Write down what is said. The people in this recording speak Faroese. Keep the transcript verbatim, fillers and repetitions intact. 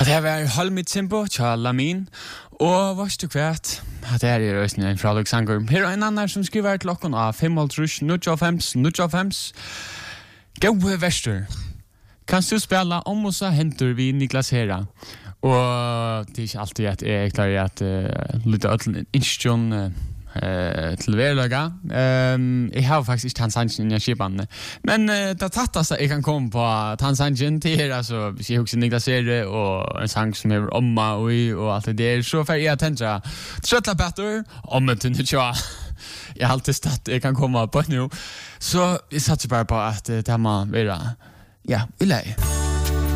At det var Hold Mitt Tempo, tja Lamin, og varst du kvært, at det er i røysen en fra Luxanger. Her er en annen som skriver til klokken av fem halvtrus, nuttja fems, nuttja fems. Gode verster. Kan du spela om oss hentur vi Niklas Hera? Og det er ikke alltid at jeg klarer at uh, lytte av instjon uh, Uh, til verlaga. Um, jeg har faktisk ikke Tansanjen i skipan. Men uh, det tatteste jeg kan komme på Tansanjen til her, altså, hvis jeg husker Niklas Hera og en sang som er Omma og, og alt det der, så får jeg tenke trøtla better, om en tunne tja. Jeg har alltid stått jeg kan komme på nå. Så jeg satser bare på at uh, det må være, ja, i lei.